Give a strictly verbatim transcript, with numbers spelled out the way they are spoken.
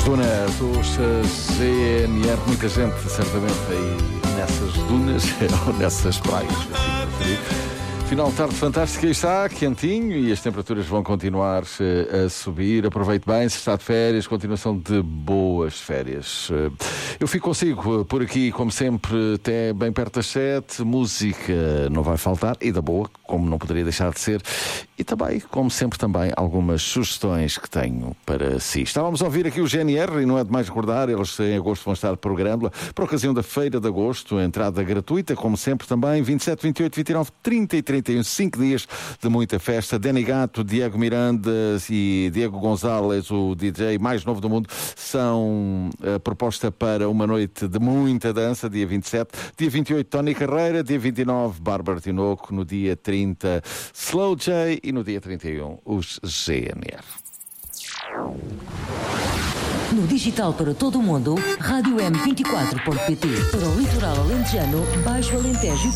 dunas, os G N R, muita gente certamente aí nessas dunas ou nessas praias, assim preferir. Final de tarde fantástica, está quentinho e as temperaturas vão continuar a subir. Aproveite bem, se está de férias, continuação de boas férias. Eu fico consigo por aqui, como sempre, até bem perto das sete. Música não vai faltar, e da boa, como não poderia deixar de ser. E também, como sempre, também algumas sugestões que tenho para si. Estávamos a ouvir aqui o G N R, e não é demais recordar, eles em agosto vão estar por Grândola, por ocasião da Feira de Agosto, entrada gratuita, como sempre também, vinte e sete, vinte e oito, vinte e nove, trinta e trinta e um, cinco dias de muita festa. Danny Gato, Diego Miranda e Diego Gonzalez, o D J mais novo do mundo, são a proposta para uma noite de muita dança, dia vinte e sete. Dia vinte e oito, Tony Carreira. Dia vinte e nove, Bárbara Tinoco. No dia trinta, Slow J. E no dia trinta e um, os G N R. No digital para todo o mundo, rádio m vinte e quatro ponto pt. Para o litoral alentejano, Baixo Alentejo